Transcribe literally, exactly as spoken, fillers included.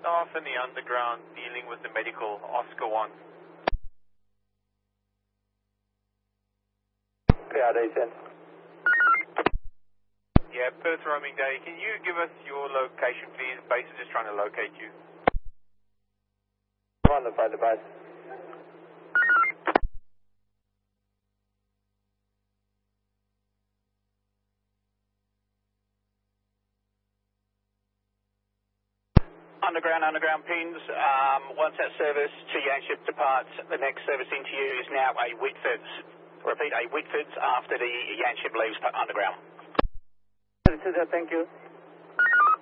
staff in the underground dealing with the medical, Oscar one. P R D ten. Yeah, Perth roaming day. Can you give us your location, please? Base is just trying to locate you. On the fighter base. Underground, underground pins. Um, once that service to Yanship departs, the next service into you is now a Whitfords. Repeat, a Whitfords after the Yanship leaves underground. Thank you.